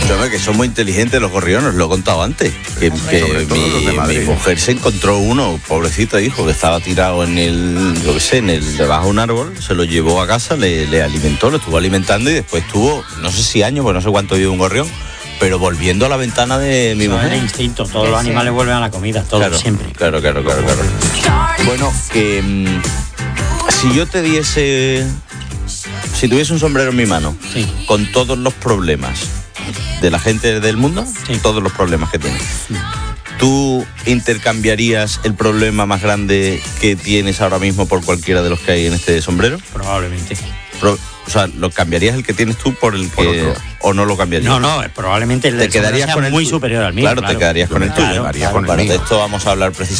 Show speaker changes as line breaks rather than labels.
Que son muy inteligentes los gorriones, lo he contado antes. Que mi mujer se encontró uno, pobrecito hijo, que estaba tirado debajo de un árbol, se lo llevó a casa, le alimentó, lo estuvo alimentando y después tuvo, no sé si años, pues no sé cuánto vive un gorrión, pero volviendo a la ventana de mi mujer.
Es instinto, todos los animales vuelven a la comida, todos,
claro,
siempre.
Claro. Bueno, que si yo te diese... Si tuviese un sombrero en mi mano,
sí,
con todos los problemas de la gente del mundo, sí, todos los problemas que tiene, sí, ¿tú intercambiarías el problema más grande que tienes ahora mismo por cualquiera de los que hay en este sombrero?
Probablemente.
O sea, ¿lo cambiarías el que tienes tú por el que otro, o no lo cambiarías?
No, probablemente el
te quedarías con el
muy
tuyo.
superior al mío.
Claro, te quedarías con el tuyo.
Claro,
de esto vamos a hablar precisamente.